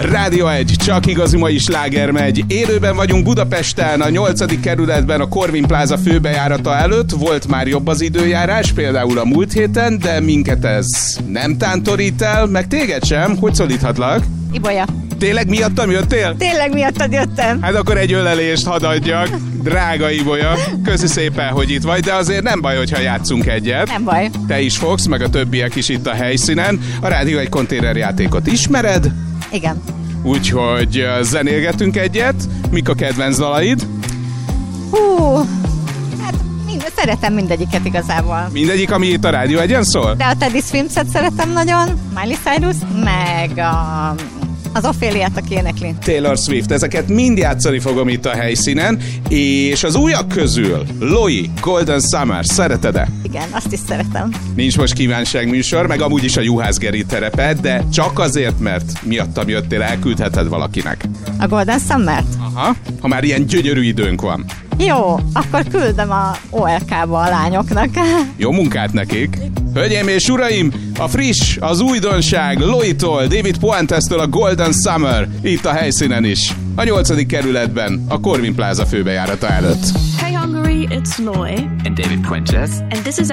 Rádió 1, csak igazi mai sláger megy. Élőben vagyunk Budapesten, a 8. kerületben, a Corvin Plaza főbejárata előtt. Volt már jobb az időjárás, például a múlt héten, de minket ez nem tántorít el, meg téged sem. Hogy szólíthatlak? Ibolya. Tényleg miattam jöttél? Tényleg miattad jöttem. Hát akkor egy ölelést hadd adjak. Drága Ibolya, köszi szépen, hogy itt vagy, de azért nem baj, hogyha játszunk egyet. Nem baj. Te is fogsz, meg a többiek is itt a helyszínen. A Rádió egy konténerjátékot ismered? Igen. Úgyhogy zenélgetünk egyet. Mik a kedvenc dalaid? Hát szeretem mindegyiket igazából. Mindegyik, ami itt a Rádió egyen szól? De a Teddy Swims-et szeretem nagyon, Miley Cyrus, meg az Ophéliát, aki énekli. Taylor Swift, ezeket mind játszani fogom itt a helyszínen, és az újak közül Loi, Golden Summer, szereted-e? Igen, azt is szeretem. Nincs most kívánságműsor, meg amúgy is a Juhász Geri terepe, de csak azért, mert miattam jöttél, elküldheted valakinek. A Golden Summer-t? Aha, ha már ilyen gyönyörű időnk van. Jó, akkor küldöm a OLK-ba a lányoknak. Jó munkát nekik! Hölgyeim és uraim, a friss, az újdonság Loitól, David Puentestől a Golden Summer itt a helyszínen is. A 8. kerületben, a Corvin Plaza főbejárata előtt. Hey Hungary, it's Loi. And David Puentes. And this is